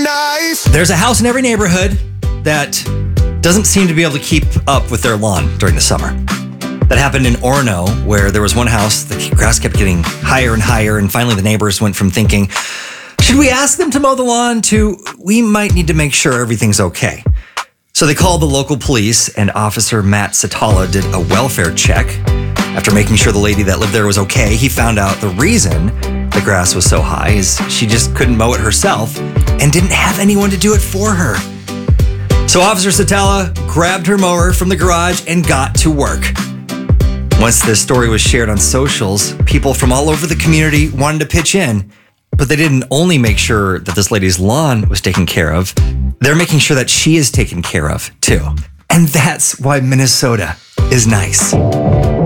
nice. There's a house in every neighborhood that doesn't seem to be able to keep up with their lawn during the summer. That happened in Orono, where there was one house, the grass kept getting higher and higher, and finally the neighbors went from thinking, should we ask them to mow the lawn, to we might need to make sure everything's okay. So they called the local police, and Officer Matt Satala did a welfare check. After making sure the lady that lived there was okay, he found out the reason the grass was so high is she just couldn't mow it herself and didn't have anyone to do it for her. So Officer Satala grabbed her mower from the garage and got to work. Once this story was shared on socials, people from all over the community wanted to pitch in, but they didn't only make sure that this lady's lawn was taken care of, they're making sure that she is taken care of too. And that's why Minnesota is nice.